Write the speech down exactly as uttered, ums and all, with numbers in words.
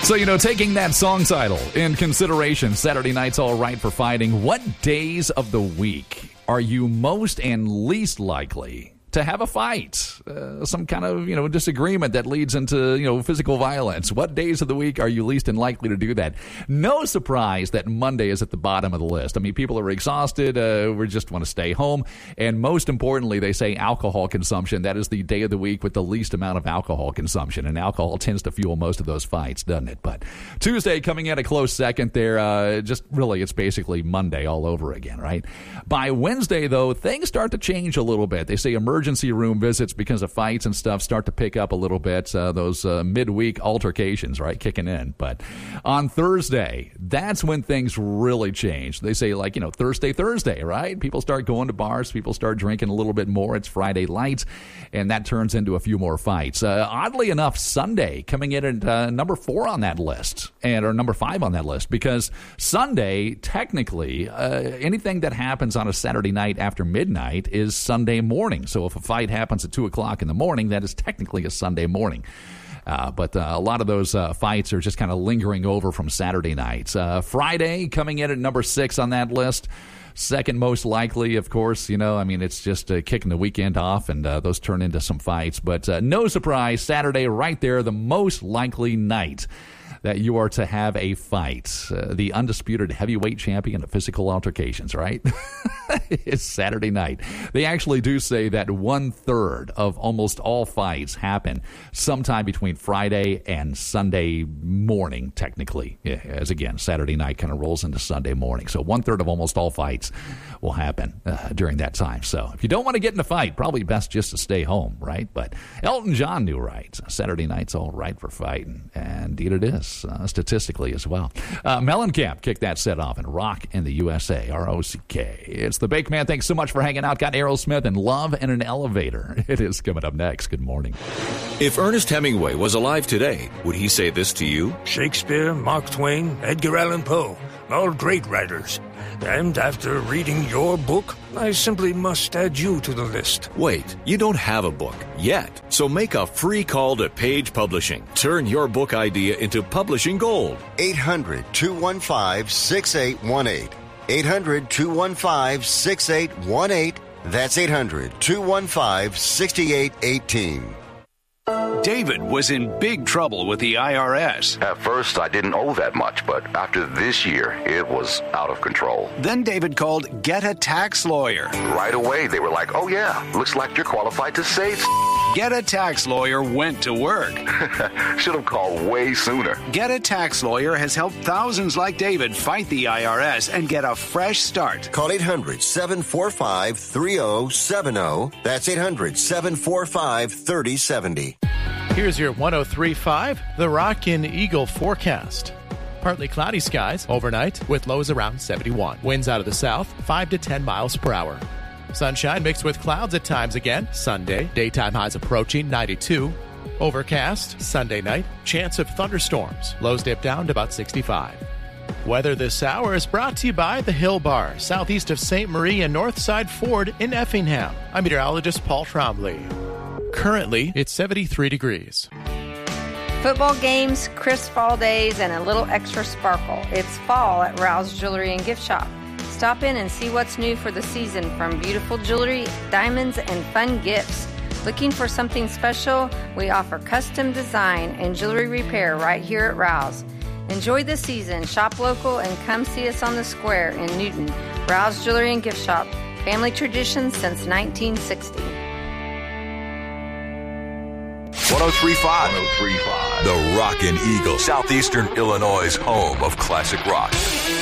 So, you know, taking that song title in consideration, Saturday Night's All Right for Fighting, what days of the week are you most and least likely to have a fight, uh, some kind of, you know, disagreement that leads into, you know, physical violence? What days of the week are you least and likely to do that? No surprise that Monday is at the bottom of the list. I mean, people are exhausted. Uh, we just want to stay home. And most importantly, they say alcohol consumption. That is the day of the week with the least amount of alcohol consumption. And alcohol tends to fuel most of those fights, doesn't it? But Tuesday coming in a close second there. Uh, just really, it's basically Monday all over again, right? By Wednesday, though, things start to change a little bit. They say emergency Emergency room visits because of fights and stuff start to pick up a little bit. Uh, those uh, midweek altercations, right, kicking in. But on Thursday, that's when things really change. They say, like, you know, Thursday, Thursday, right? People start going to bars. People start drinking a little bit more. It's Friday light, and that turns into a few more fights. Uh, oddly enough, Sunday coming in at uh, number four on that list, and or number five on that list, because Sunday, technically, uh, anything that happens on a Saturday night after midnight is Sunday morning. So if a fight happens at two o'clock in the morning, that is technically a Sunday morning. Uh, but uh, a lot of those uh, fights are just kind of lingering over from Saturday nights. Uh, Friday coming in at number six on that list. Second most likely, of course, you know, I mean, it's just uh, kicking the weekend off, and uh, those turn into some fights. But uh, no surprise, Saturday right there, the most likely night that you are to have a fight. Uh, the undisputed heavyweight champion of physical altercations, right? It's Saturday night. They actually do say that one-third of almost all fights happen sometime between Friday and Sunday morning, technically. Yeah, as, again, Saturday night kind of rolls into Sunday morning. So one-third of almost all fights will happen uh, during that time. So if you don't want to get in a fight, probably best just to stay home, right? But Elton John knew right. Saturday night's all right for fighting. And indeed it is. Uh, statistically as well. Uh, Mellencamp kicked that set off in Rock in the U S A, R O C K. It's the Bake Man. Thanks so much for hanging out. Got Aerosmith and Love in an Elevator. It is coming up next. Good morning. If Ernest Hemingway was alive today, would he say this to you? Shakespeare, Mark Twain, Edgar Allan Poe, all great writers. And after reading your book, I simply must add you to the list. Wait, you don't have a book yet. So make a free call to Page Publishing. Turn your book idea into publishing gold. eight hundred, two one five, six eight one eight. eight hundred, two one five, six eight one eight. That's eight hundred, two one five, six eight one eight. David was in big trouble with the I R S. At first, I didn't owe that much, but after this year, it was out of control. Then David called Get a Tax Lawyer. Right away, they were like, oh yeah, looks like you're qualified to save. Get a Tax Lawyer went to work. Should have called way sooner. Get a Tax Lawyer has helped thousands like David fight the I R S and get a fresh start. Call eight hundred, seven four five, three oh seven oh. That's eight hundred, seven four five, three oh seven oh. Here's your one oh three point five, The Rock and Eagle forecast. Partly cloudy skies overnight with lows around seventy-one. Winds out of the south, five to ten miles per hour. Sunshine mixed with clouds at times again. Sunday, daytime highs approaching ninety-two. Overcast, Sunday night, chance of thunderstorms. Lows dip down to about sixty-five. Weather this hour is brought to you by the Hill Bar, southeast of Saint Marie and Northside Ford in Effingham. I'm meteorologist Paul Trombley. Currently, it's seventy-three degrees. Football games, crisp fall days, and a little extra sparkle. It's fall at Rouse Jewelry and Gift Shop. Stop in and see what's new for the season, from beautiful jewelry, diamonds, and fun gifts. Looking for something special? We offer custom design and jewelry repair right here at Rouse. Enjoy the season, shop local, and come see us on the square in Newton. Rouse Jewelry and Gift Shop. Family tradition since nineteen sixty. one oh three point five. one oh three point five. The Rockin' Eagle, Southeastern Illinois' home of classic rock.